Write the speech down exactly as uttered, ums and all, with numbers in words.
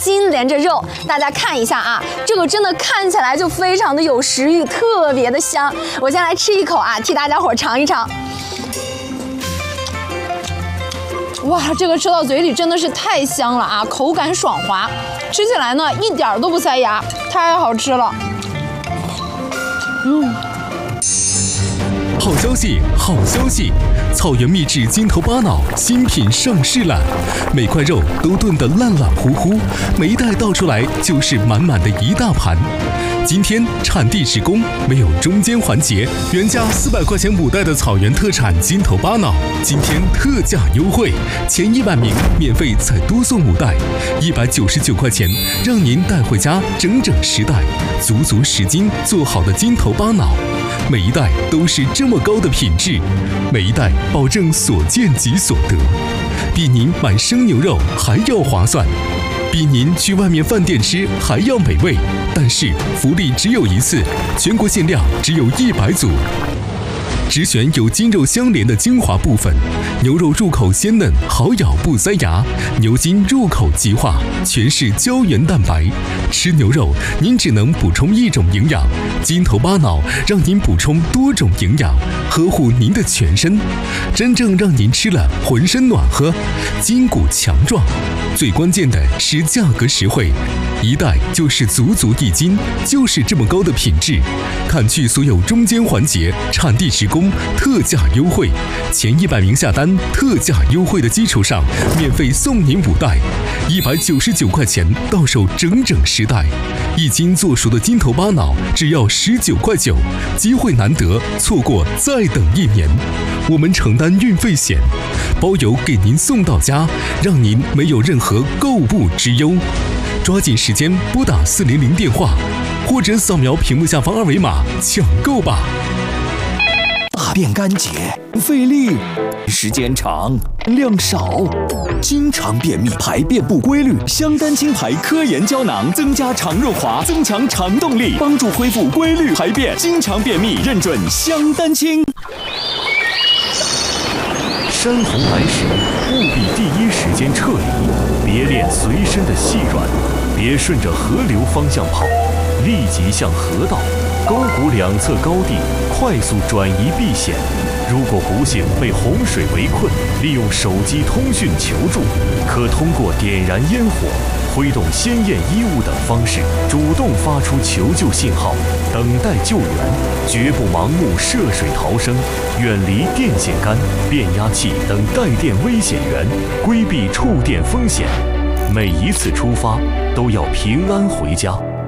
筋连着肉。大家看一下啊，这个真的看起来就非常的有食欲，特别的香。我先来吃一口啊，替大家伙尝一尝。哇，这个吃到嘴里真的是太香了啊，口感爽滑，吃起来呢一点都不塞牙，太好吃了。嗯。 好消息，好消息！草原秘制筋头巴脑新品上市了，每块肉都炖得烂烂糊糊，每一袋倒出来就是满满的一大盘。今天产地直供，没有中间环节，原价四百块钱五袋的草原特产筋头巴脑，今天特价优惠，前一百名免费再多送五袋，一百九十九块钱，让您带回家整整十袋，足足十斤做好的筋头巴脑。每一袋都是这么高的品质，每一袋保证所见即所得，比您买生牛肉还要划算，比您去外面饭店吃还要美味。但是福利只有一次，全国限量只有一百组，只选有筋肉相连的精华部分，牛肉入口鲜嫩，好咬不塞牙；牛筋入口即化，全是胶原蛋白。吃牛肉，您只能补充一种营养，筋头巴脑让您补充多种营养，呵护您的全身，真正让您吃了浑身暖和，筋骨强壮。最关键的是价格实惠，一袋就是足足一斤，就是这么高的品质。砍去所有中间环节，产地直供，特价优惠，前一百名下单，特价优惠的基础上，免费送您五袋，一百九十九块钱到手整整十袋，一斤做熟的筋头巴脑只要十九块九，机会难得，错过再等一年。我们承担运费险，包邮给您送到家，让您没有任何购物之忧。抓紧时间拨打四零零电话，或者扫描屏幕下方二维码抢购吧。 大便干结、费力、时间长、量少，经常便秘、排便不规律，香丹清排科研胶囊增加肠润滑，增强肠动力，帮助恢复规律排便。经常便秘认准香丹清。 山洪来时，务必第一时间撤离，别练随身的细软，别顺着河流方向跑，立即向河道、沟谷两侧高地快速转移避险。如果不幸被洪水围困，利用手机通讯求助，可通过点燃烟火、挥动鲜艳衣物等方式，主动发出求救信号，等待救援，绝不盲目涉水逃生，远离电线杆、变压器等带电危险源，规避触电风险。每一次出发都要平安回家。